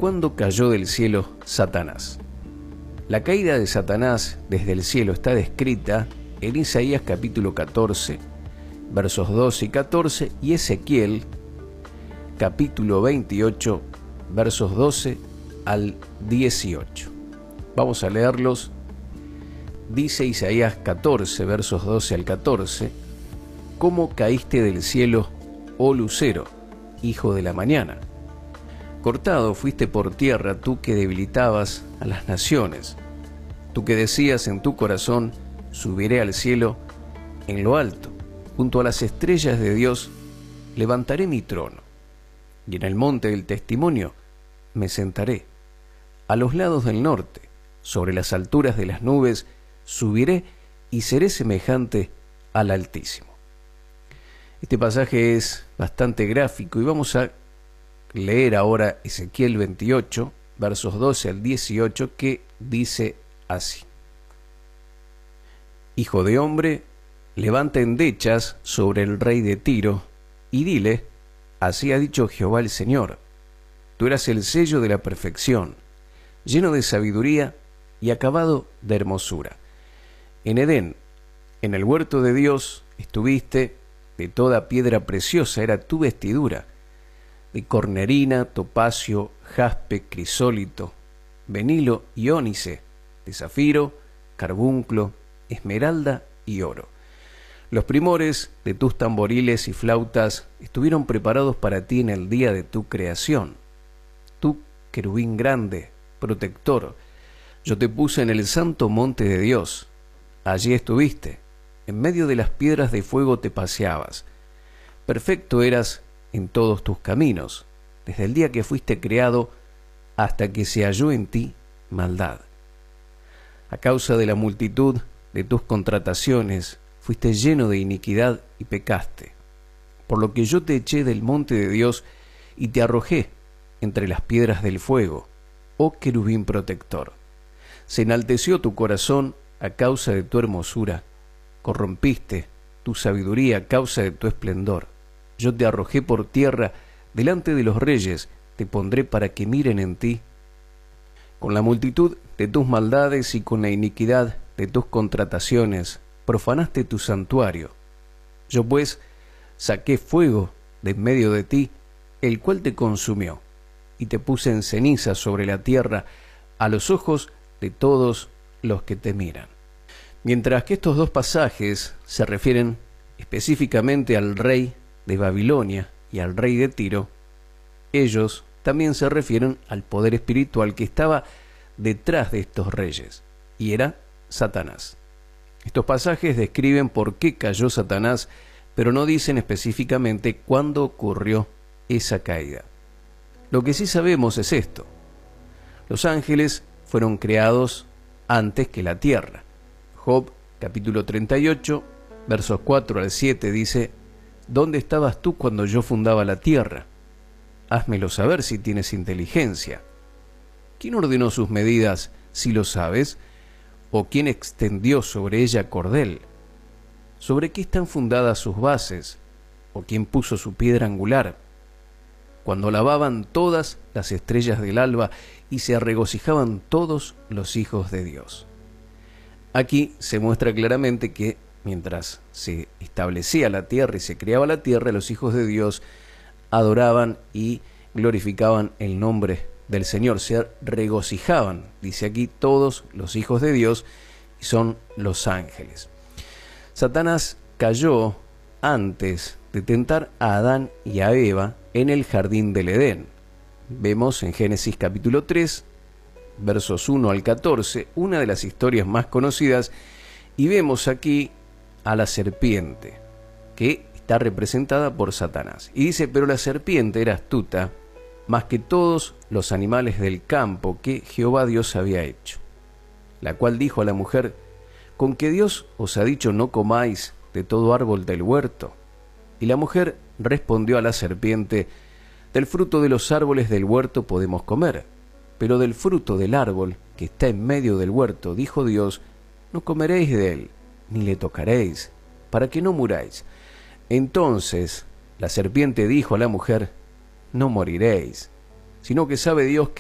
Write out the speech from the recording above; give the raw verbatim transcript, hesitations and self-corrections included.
cuándo cayó del cielo Satanás. La caída de Satanás desde el cielo está descrita en Isaías capítulo catorce, versos doce y catorce, y Ezequiel capítulo veintiocho, versos doce al dieciocho. Vamos a leerlos. Dice Isaías catorce, versos doce al catorce: ¿Cómo caíste del cielo, oh lucero, hijo de la mañana? Cortado fuiste por tierra, tú que debilitabas a las naciones, tú que decías en tu corazón: subiré al cielo en lo alto, junto a las estrellas de Dios levantaré mi trono, y en el monte del testimonio me sentaré, a los lados del norte, sobre las alturas de las nubes subiré y seré semejante al Altísimo. Este pasaje es bastante gráfico y vamos a leer ahora Ezequiel veintiocho, versos doce al dieciocho, que dice así: Hijo de hombre, levanta endechas sobre el rey de Tiro y dile: así ha dicho Jehová el Señor, tú eras el sello de la perfección, lleno de sabiduría y acabado de hermosura. En Edén, en el huerto de Dios, estuviste, de toda piedra preciosa era tu vestidura, de cornerina, topacio, jaspe, crisólito, benilo y ónice, de zafiro, carbunclo, esmeralda y oro. Los primores de tus tamboriles y flautas estuvieron preparados para ti en el día de tu creación. Tú, querubín grande, protector, yo te puse en el santo monte de Dios. Allí estuviste, en medio de las piedras de fuego te paseabas. Perfecto eras en todos tus caminos, desde el día que fuiste creado hasta que se halló en ti maldad. A causa de la multitud de tus contrataciones, fuiste lleno de iniquidad y pecaste, por lo que yo te eché del monte de Dios y te arrojé entre las piedras del fuego, oh querubín protector. Se enalteció tu corazón a causa de tu hermosura, corrompiste tu sabiduría a causa de tu esplendor. Yo te arrojé por tierra delante de los reyes, te pondré para que miren en ti. Con la multitud de tus maldades y con la iniquidad de tus contrataciones, profanaste tu santuario. Yo pues saqué fuego de en medio de ti, el cual te consumió, y te puse en ceniza sobre la tierra a los ojos de todos los que te miran. Mientras que estos dos pasajes se refieren específicamente al rey de Babilonia y al rey de Tiro, ellos también se refieren al poder espiritual que estaba detrás de estos reyes, y era Satanás. Estos pasajes describen por qué cayó Satanás, pero no dicen específicamente cuándo ocurrió esa caída. Lo que sí sabemos es esto: los ángeles fueron creados antes que la tierra. Job capítulo treinta y ocho, versos cuatro al siete dice: ¿Dónde estabas tú cuando yo fundaba la tierra? Házmelo saber si tienes inteligencia. ¿Quién ordenó sus medidas, si lo sabes? ¿O quién extendió sobre ella cordel? ¿Sobre qué están fundadas sus bases? ¿O quién puso su piedra angular? Cuando lavaban todas las estrellas del alba y se regocijaban todos los hijos de Dios. Aquí se muestra claramente que mientras se establecía la tierra y se creaba la tierra, los hijos de Dios adoraban y glorificaban el nombre del Señor, se regocijaban, dice aquí, todos los hijos de Dios, y son los ángeles. Satanás cayó antes de tentar a Adán y a Eva en el jardín del Edén. Vemos en Génesis capítulo tres, versos uno al catorce, una de las historias más conocidas, y vemos aquí a la serpiente, que está representada por Satanás. Y dice: pero la serpiente era astuta más que todos los animales del campo que Jehová Dios había hecho, la cual dijo a la mujer: ¿con que Dios os ha dicho no comáis de todo árbol del huerto? Y la mujer respondió a la serpiente: del fruto de los árboles del huerto podemos comer, pero del fruto del árbol que está en medio del huerto, dijo Dios, no comeréis de él, ni le tocaréis, para que no muráis. Entonces la serpiente dijo a la mujer: no moriréis, sino que sabe Dios que